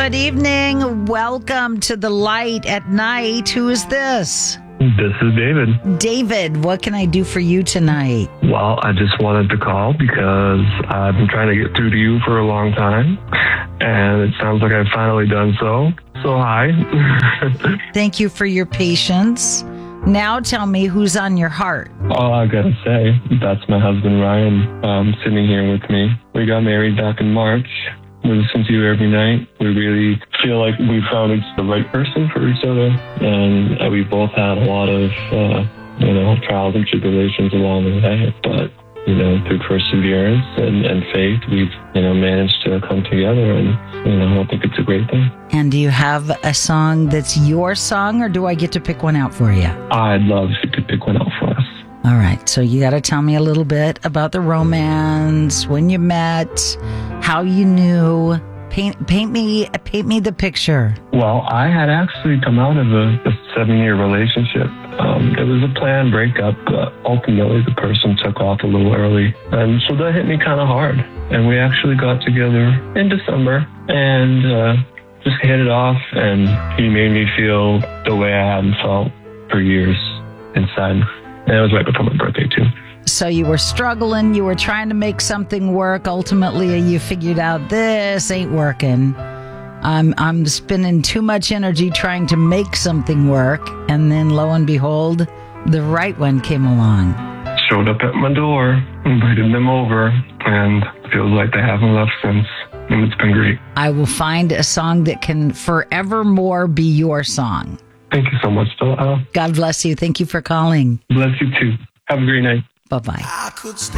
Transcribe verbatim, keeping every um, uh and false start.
Good evening. Welcome to the light at night. Who is this? This is David. David, what can I do for you tonight? Well, I just wanted to call because I've been trying to get through to you for a long time, and it sounds like I've finally done so. So hi. Thank you for your patience. Now tell me who's on your heart. All I gotta say, that's my husband Ryan, um, sitting here with me. We got married back in March. We listen to you every night. We really feel like we found it's the right person for each other, and uh, we both had a lot of, uh, you know, trials and tribulations along the way. But you know, through perseverance and, and faith, we've you know managed to come together, and you know, I think it's a great thing. And do you have a song that's your song, or do I get to pick one out for you? I'd love if you could pick one out for us. All right, so you got to tell me a little bit about the romance, when you met, how you knew. Paint, paint me, paint me the picture. Well, I had actually come out of a, a seven-year relationship. Um, it was a planned breakup, but ultimately the person took off a little early, and so that hit me kind of hard. And we actually got together in December, and uh, just hit it off. And he made me feel the way I hadn't felt for years inside. And it was right before my birthday, too. So you were struggling, you were trying to make something work. Ultimately, you figured out this ain't working. I'm I'm spending too much energy trying to make something work. And then lo and behold, the right one came along. Showed up at my door, invited them over, and feels like they haven't left since. And it's been great. I will find a song that can forevermore be your song. Thank you so much, Stella. God bless you. Thank you for calling. Bless you, too. Have a great night. Bye-bye. I could stay